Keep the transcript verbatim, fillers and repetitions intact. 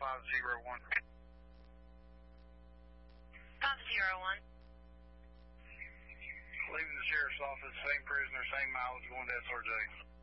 five zero one. five zero one. Leaving the sheriff's office, same prisoner, same mileage, going to S R J.